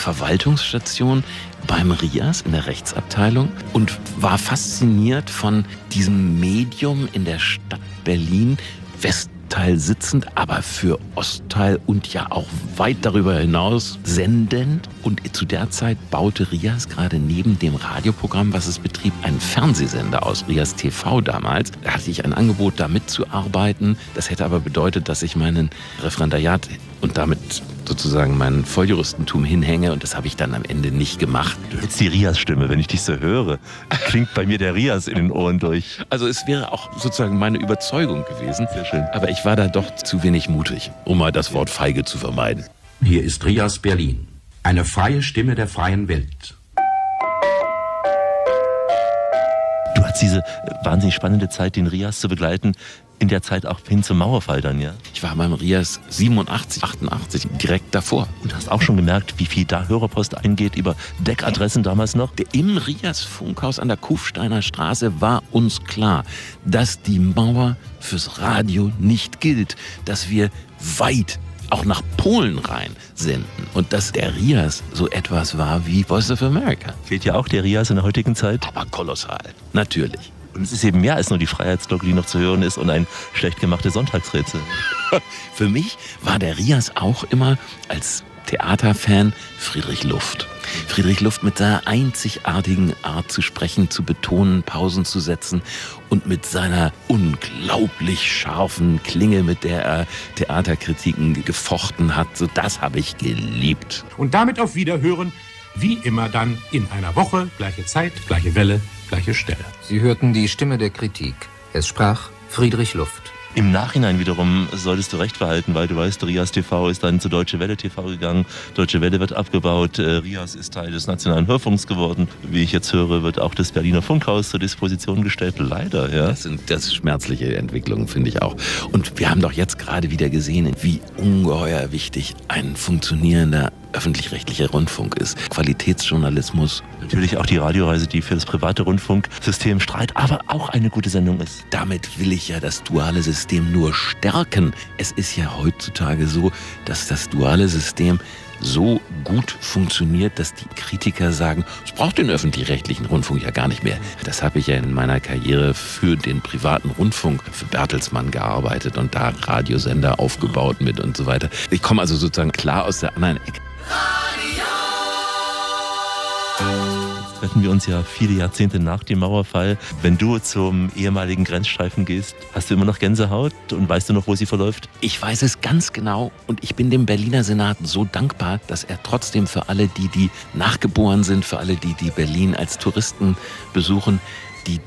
Verwaltungsstation beim RIAS in der Rechtsabteilung und war fasziniert von diesem Medium in der Stadt Berlin, Westteil sitzend, aber für Ostteil und ja auch weit darüber hinaus sendend. Und zu der Zeit baute RIAS gerade neben dem Radioprogramm, was es betrieb, einen Fernsehsender aus, RIAS TV damals. Da hatte ich ein Angebot, da mitzuarbeiten. Das hätte aber bedeutet, dass ich meinen Referendariat und damit sozusagen mein Volljuristentum hinhänge, und das habe ich dann am Ende nicht gemacht. Du hättest die RIAS-Stimme, wenn ich dich so höre. Klingt bei mir der RIAS in den Ohren durch. Also es wäre auch sozusagen meine Überzeugung gewesen. Sehr schön. Aber ich war da doch zu wenig mutig, um mal das Wort feige zu vermeiden. Hier ist RIAS Berlin, eine freie Stimme der freien Welt. Du hattest diese wahnsinnig spannende Zeit, den RIAS zu begleiten, in der Zeit auch hin zum Mauerfall dann, ja? Ich war beim RIAS 87, 88, direkt davor. Und hast auch schon gemerkt, wie viel da Hörerpost eingeht über Deckadressen damals noch? Im RIAS Funkhaus an der Kufsteiner Straße war uns klar, dass die Mauer fürs Radio nicht gilt, dass wir weit auch nach Polen rein senden und dass der RIAS so etwas war wie Voice of America. Fehlt ja auch der RIAS in der heutigen Zeit? Aber kolossal, natürlich. Und es ist eben mehr als nur die Freiheitsglocke, die noch zu hören ist, und ein schlecht gemachtes Sonntagsrätsel. Für mich war der RIAS auch immer als Theaterfan Friedrich Luft. Friedrich Luft mit seiner einzigartigen Art zu sprechen, zu betonen, Pausen zu setzen und mit seiner unglaublich scharfen Klinge, mit der er Theaterkritiken gefochten hat. So, das habe ich geliebt. Und damit auf Wiederhören, wie immer dann in einer Woche, gleiche Zeit, gleiche Welle, gleiche Stelle. Sie hörten die Stimme der Kritik. Es sprach Friedrich Luft. Im Nachhinein wiederum solltest du recht behalten, weil du weißt, RIAS TV ist dann zu Deutsche Welle TV gegangen. Deutsche Welle wird abgebaut. RIAS ist Teil des Nationalen Hörfunks geworden. Wie ich jetzt höre, wird auch das Berliner Funkhaus zur Disposition gestellt. Leider, ja. Das sind schmerzliche Entwicklungen, finde ich auch. Und wir haben doch jetzt gerade wieder gesehen, wie ungeheuer wichtig ein funktionierender öffentlich-rechtlicher Rundfunk ist. Qualitätsjournalismus. Natürlich auch die Radioreise, die für das private Rundfunksystem strahlt, aber auch eine gute Sendung ist. Damit will ich ja das duale System nur stärken. Es ist ja heutzutage so, dass das duale System so gut funktioniert, dass die Kritiker sagen, es braucht den öffentlich-rechtlichen Rundfunk ja gar nicht mehr. Das habe ich ja in meiner Karriere für den privaten Rundfunk, für Bertelsmann gearbeitet und da Radiosender aufgebaut mit und so weiter. Ich komme also sozusagen klar aus der anderen Ecke. Treffen wir uns ja viele Jahrzehnte nach dem Mauerfall. Wenn du zum ehemaligen Grenzstreifen gehst, hast du immer noch Gänsehaut und weißt du noch, wo sie verläuft? Ich weiß es ganz genau und ich bin dem Berliner Senat so dankbar, dass er trotzdem für alle, die nachgeboren sind, für alle, die Berlin als Touristen besuchen, die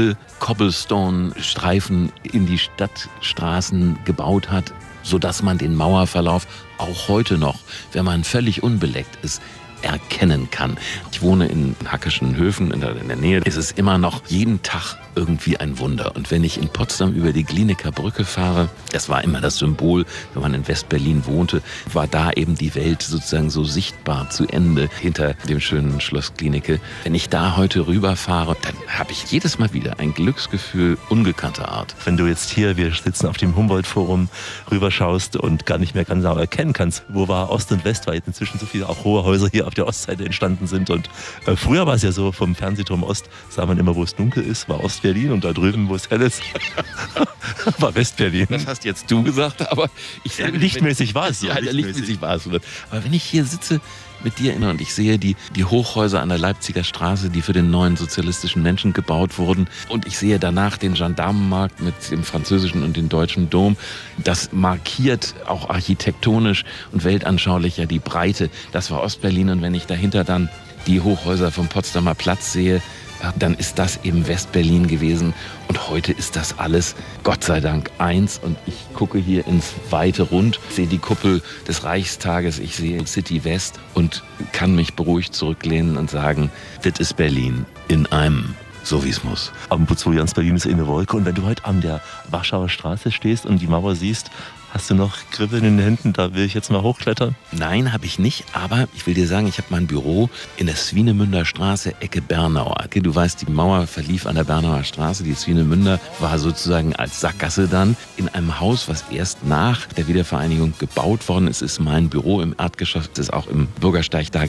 Doppel-Cobblestone-Streifen in die Stadtstraßen gebaut hat, sodass man den Mauerverlauf auch heute noch, wenn man völlig unbeleckt ist, erkennen kann. Ich wohne in Hackischen Höfen, in der Nähe. Es ist immer noch jeden Tag irgendwie ein Wunder. Und wenn ich in Potsdam über die Glienicke Brücke fahre, das war immer das Symbol, wenn man in West-Berlin wohnte, war da eben die Welt sozusagen so sichtbar zu Ende hinter dem schönen Schloss Glienicke. Wenn ich da heute rüberfahre, dann habe ich jedes Mal wieder ein Glücksgefühl ungekannter Art. Wenn du jetzt hier, wir sitzen auf dem Humboldt-Forum, rüberschaust und gar nicht mehr ganz genau erkennen kannst, wo war Ost und West, weil jetzt inzwischen so viele auch hohe Häuser hier auf der Ostseite entstanden sind. Und früher war es ja so, vom Fernsehturm Ost sah man immer, wo es dunkel ist, war Ostberlin, und da drüben, wo es hell ist, war Westberlin. Das hast jetzt du gesagt, aber ich sage, lichtmäßig war es so. Ja, lichtmäßig war es so. Aber wenn ich hier sitze mit dir und ich sehe die Hochhäuser an der Leipziger Straße, die für den neuen sozialistischen Menschen gebaut wurden, und ich sehe danach den Gendarmenmarkt mit dem französischen und dem deutschen Dom, das markiert auch architektonisch und weltanschaulich ja die Breite. Das war Ostberlin, und wenn ich dahinter dann die Hochhäuser vom Potsdamer Platz sehe, dann ist das eben Westberlin gewesen. Und heute ist das alles, Gott sei Dank, eins. Und ich gucke hier ins weite Rund, sehe die Kuppel des Reichstages, ich sehe City West und kann mich beruhigt zurücklehnen und sagen, das ist Berlin in einem, so wie es muss. Am Buzzo-Jans Berlin ist eine Wolke. Und wenn du heute an der Warschauer Straße stehst und die Mauer siehst, hast du noch Kribbeln in den Händen? Da will ich jetzt mal hochklettern. Nein, habe ich nicht. Aber ich will dir sagen, ich habe mein Büro in der Swinemünder Straße, Ecke Bernauer. Okay, du weißt, die Mauer verlief an der Bernauer Straße. Die Swinemünder war sozusagen als Sackgasse dann in einem Haus, was erst nach der Wiedervereinigung gebaut worden ist. Ist mein Büro im Erdgeschoss, das ist auch im Bürgersteig da